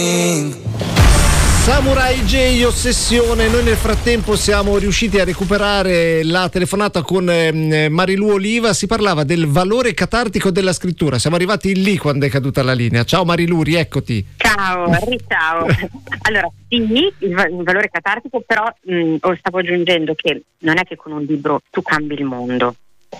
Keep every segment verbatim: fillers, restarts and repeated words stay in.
Samurai J, Ossessione. Noi nel frattempo siamo riusciti a recuperare la telefonata con eh, Marilu Oliva. Si parlava del valore catartico della scrittura. Siamo arrivati lì quando è caduta la linea. Ciao Marilu, rieccoti. Ciao, ciao. Allora, sì, il, il valore catartico, però mh, stavo aggiungendo che non è che con un libro tu cambi il mondo.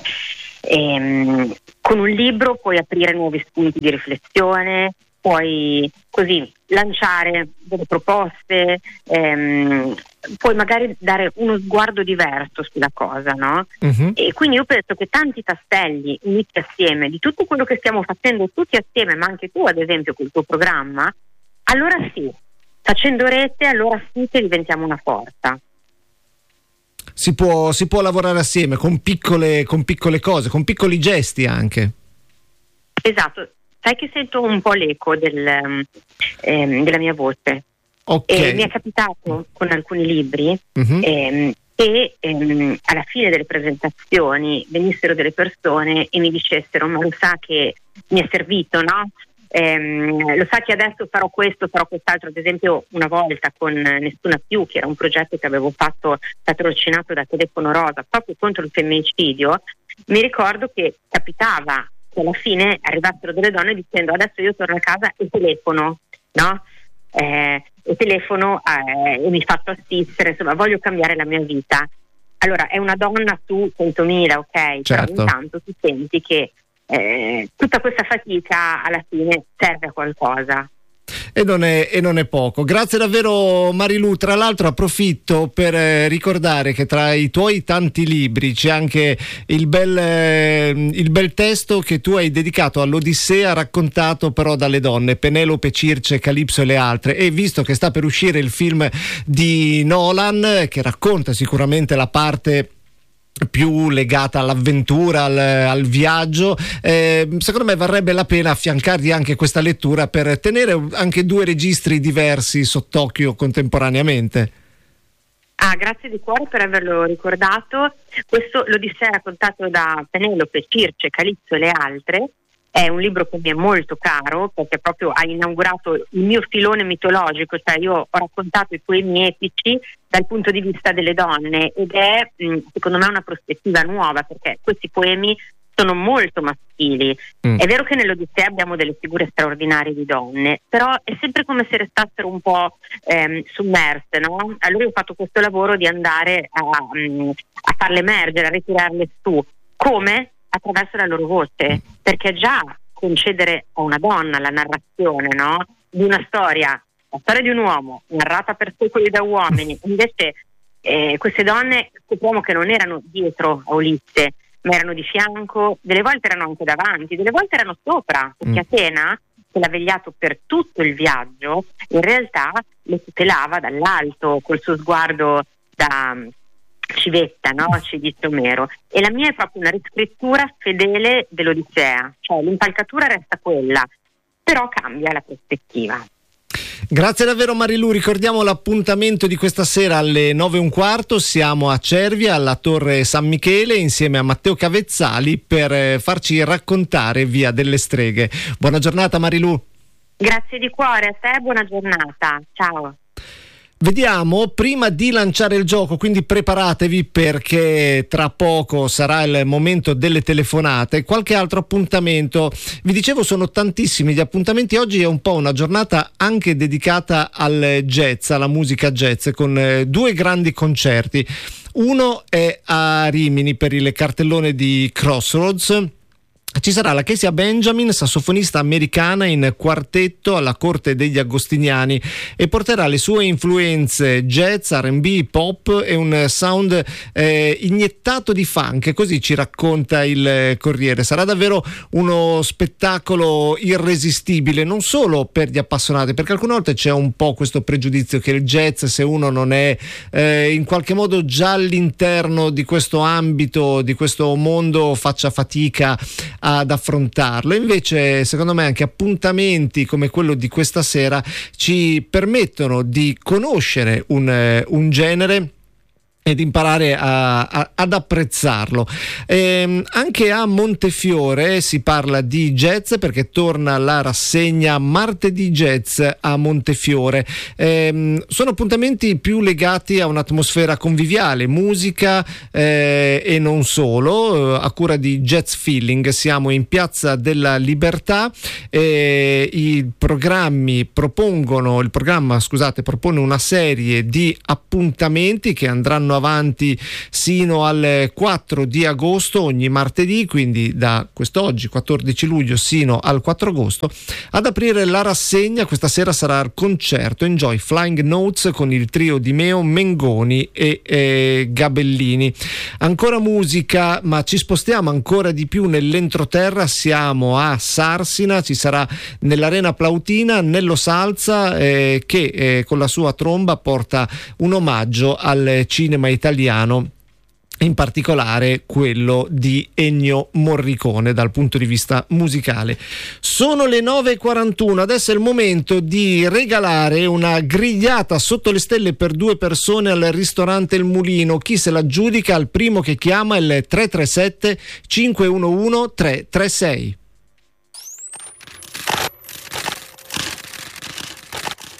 Ehm, con un libro puoi aprire nuovi spunti di riflessione, puoi così lanciare delle proposte, ehm, puoi magari dare uno sguardo diverso sulla cosa, no? Uh-huh. E quindi io penso che tanti tasselli uniti assieme di tutto quello che stiamo facendo tutti assieme, ma anche tu ad esempio col tuo programma, allora sì, facendo rete, allora sì che diventiamo una forza. Si può, si può lavorare assieme con piccole, con piccole cose, con piccoli gesti anche. Esatto. Sai che sento un po' l'eco del, ehm, della mia voce. Okay. E mi è capitato con alcuni libri uh-huh. ehm, che ehm, alla fine delle presentazioni venissero delle persone e mi dicessero: ma lo sa che mi è servito, no? Ehm, lo sa che adesso farò questo, farò quest'altro. Ad esempio una volta con Nessuna Più, che era un progetto che avevo fatto patrocinato da Telefono Rosa proprio contro il femminicidio, mi ricordo che capitava che alla fine arrivassero delle donne dicendo: adesso io torno a casa e telefono, no? Eh, e telefono eh, e mi faccio assistere, insomma voglio cambiare la mia vita. Allora è una donna su centomila, ok? Certo. Però intanto tu senti che eh, tutta questa fatica alla fine serve a qualcosa. E non, è, e non è poco. Grazie davvero Marilu. Tra l'altro approfitto per eh, ricordare che tra i tuoi tanti libri c'è anche il bel, eh, il bel testo che tu hai dedicato all'Odissea, raccontato però dalle donne, Penelope, Circe, Calipso e le altre. E visto che sta per uscire il film di Nolan, che racconta sicuramente la parte più legata all'avventura, al, al viaggio, eh, secondo me varrebbe la pena affiancargli anche questa lettura per tenere anche due registri diversi sott'occhio contemporaneamente. Ah, grazie di cuore per averlo ricordato. Questo l'Odissea raccontato da Penelope, Circe, Calipso e le altre è un libro che mi è molto caro, perché proprio ha inaugurato il mio filone mitologico, cioè io ho raccontato i poemi epici dal punto di vista delle donne, ed è mh, secondo me una prospettiva nuova, perché questi poemi sono molto maschili. Mm. È vero che nell'Odissea abbiamo delle figure straordinarie di donne, però è sempre come se restassero un po' ehm, sommerse, no? Allora io ho fatto questo lavoro di andare a, mh, a farle emergere, a ritirarle su. Come? Attraverso la loro voce, perché già concedere a una donna la narrazione, no, di una storia, la storia di un uomo narrata per secoli da uomini, invece eh, queste donne scopriamo che non erano dietro a Ulisse, ma erano di fianco, delle volte erano anche davanti, delle volte erano sopra, perché Atena, che l'ha vegliato per tutto il viaggio, in realtà le tutelava dall'alto col suo sguardo da civetta, no? Ci dice Omero. E la mia è proprio una riscrittura fedele dell'Odissea, cioè l'impalcatura resta quella, però cambia la prospettiva. Grazie davvero Marilu. Ricordiamo l'appuntamento di questa sera alle nove e un quarto. Siamo a Cervia, alla Torre San Michele, insieme a Matteo Cavezzali per farci raccontare Via delle Streghe. Buona giornata Marilu. Grazie di cuore a te, buona giornata. Ciao. Vediamo, prima di lanciare il gioco, quindi preparatevi perché tra poco sarà il momento delle telefonate, qualche altro appuntamento. Vi dicevo, sono tantissimi gli appuntamenti. Oggi è un po' una giornata anche dedicata al jazz, alla musica jazz, con eh, due grandi concerti. Uno è a Rimini per il cartellone di Crossroads. Ci sarà la Kesia Benjamin, sassofonista americana in quartetto alla corte degli Agostiniani, e porterà le sue influenze jazz, R and B, pop e un sound eh, iniettato di funk, così ci racconta il Corriere. Sarà davvero uno spettacolo irresistibile, non solo per gli appassionati, perché alcune volte c'è un po' questo pregiudizio che il jazz, se uno non è eh, in qualche modo già all'interno di questo ambito, di questo mondo, faccia fatica ad affrontarlo. Invece secondo me anche appuntamenti come quello di questa sera ci permettono di conoscere un, un genere ed imparare a, a, ad apprezzarlo. Ehm, anche a Montefiore si parla di jazz, perché torna la rassegna Martedì Jazz a Montefiore. Ehm, sono appuntamenti più legati a un'atmosfera conviviale, musica eh, e non solo, eh, a cura di Jazz Feeling. Siamo in Piazza della Libertà. Eh, i programmi propongono il programma scusate propone una serie di appuntamenti che andranno avanti sino al quattro di agosto, ogni martedì, quindi da quest'oggi quattordici luglio sino al quattro agosto. Ad aprire la rassegna questa sera sarà il concerto Enjoy Flying Notes con il trio di Meo, Mengoni e eh, Gabellini. Ancora musica, ma ci spostiamo ancora di più nell'entroterra, siamo a Sarsina, ci sarà nell'Arena Plautina Nello Salza eh, che eh, con la sua tromba porta un omaggio al cinema italiano, in particolare quello di Ennio Morricone dal punto di vista musicale. Sono le nove e quarantuno, adesso è il momento di regalare una grigliata sotto le stelle per due persone al ristorante Il Mulino. Chi se l'aggiudica al primo che chiama il tre tre sette cinque uno uno tre tre sei.